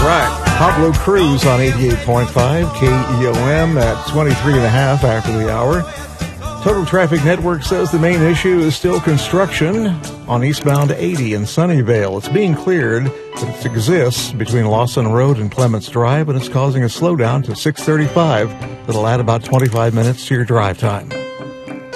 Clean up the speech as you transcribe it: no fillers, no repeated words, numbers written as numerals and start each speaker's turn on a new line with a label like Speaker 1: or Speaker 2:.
Speaker 1: right. Pablo Cruz on 88.5 KEOM at 23 and a half after the hour. Total Traffic Network says the main issue is still construction on eastbound 80 in Sunnyvale. It's being cleared, but it exists between Lawson Road and Clements Drive, and it's causing a slowdown to 635 that'll add about 25 minutes to your drive time.